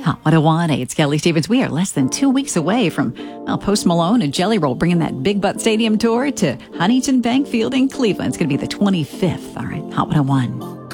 Hot 101, it's Kelly Stevens. We are less than 2 weeks away from Post Malone and Jelly Roll bringing that Big Butt Stadium tour to Huntington Bank Field in Cleveland. It's going to be the 25th. All right, Hot 101.